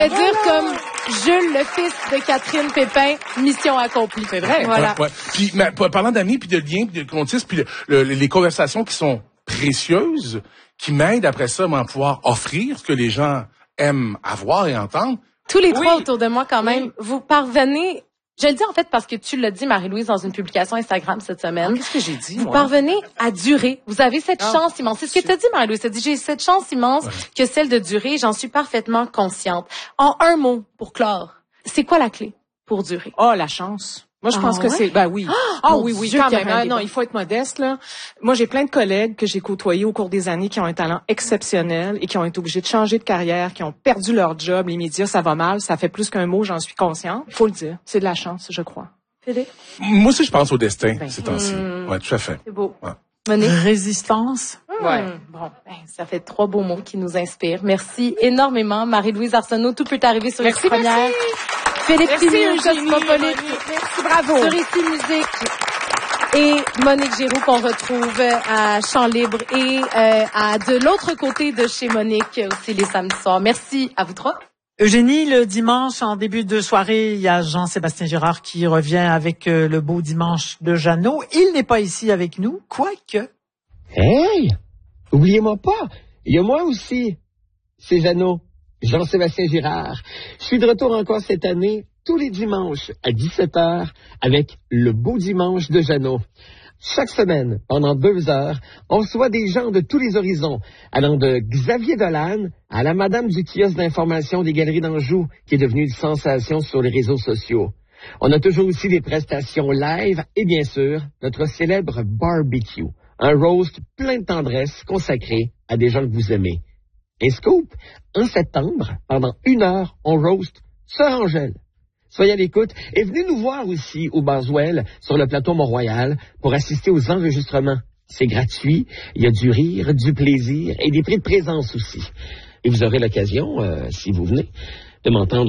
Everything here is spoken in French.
Dire comme Jules, le fils de Catherine Pépin, mission accomplie. C'est vrai. Voilà. Ouais. Puis, parlant d'amis, puis de liens, puis de contistes, puis les conversations qui sont précieuses, qui m'aident après ça à pouvoir offrir ce que les gens aiment avoir et entendre. Tous les trois autour de moi, quand même, vous parvenez... Je le dis en fait parce que tu l'as dit, Marie-Louise, dans une publication Instagram cette semaine. Qu'est-ce que j'ai dit, Vous parvenez à durer. Vous avez cette chance immense. C'est ce que tu as dit, Marie-Louise. Tu as dit, j'ai cette chance immense que celle de durer. J'en suis parfaitement consciente. En un mot, pour clore, c'est quoi la clé pour durer? Oh, la chance. Moi, je pense que c'est... Ben oui. Oui, Dieu, quand même. Caroline, Non, il faut être modeste, là. Moi, j'ai plein de collègues que j'ai côtoyés au cours des années qui ont un talent exceptionnel et qui ont été obligés de changer de carrière, qui ont perdu leur job. Les médias, ça va mal. Ça fait plus qu'un mot, j'en suis consciente. Faut le dire. C'est de la chance, je crois. Philippe? Moi aussi, je pense au destin, ces temps-ci. Ouais, tout à fait. C'est beau. Ouais. Monique? Résistance. Ouais. Bon, ça fait 3 beaux mots qui nous inspirent. Merci énormément. Marie-Louise Arsenault, tout peut arriver sur les premières. Philippe Pinion, Cosmopolite. Merci, bravo. Sur Ici Musique. Et Monique Giroux qu'on retrouve à Chant Libre et de l'autre côté de chez Monique aussi les samedis soirs. Merci à vous trois. Eugénie, le dimanche, en début de soirée, il y a Jean-Sébastien Girard qui revient avec le beau dimanche de Jeannot. Il n'est pas ici avec nous, quoique. Hey! Oubliez-moi pas, il y a moi aussi. C'est Jeannot, Jean-Sébastien Girard. Je suis de retour encore cette année, tous les dimanches à 17h, avec le beau dimanche de Jeannot. Chaque semaine, pendant 2 heures, on reçoit des gens de tous les horizons, allant de Xavier Dolan à la madame du kiosque d'information des Galeries d'Anjou, qui est devenue une sensation sur les réseaux sociaux. On a toujours aussi des prestations live et bien sûr, notre célèbre barbecue, un roast plein de tendresse consacré à des gens que vous aimez. Et scoop, en septembre, pendant 1 heure, on roast Sœur Angèle. Soyez à l'écoute et venez nous voir aussi au Boswell sur le plateau Mont-Royal pour assister aux enregistrements. C'est gratuit, il y a du rire, du plaisir et des prix de présence aussi. Et vous aurez l'occasion, si vous venez, de m'entendre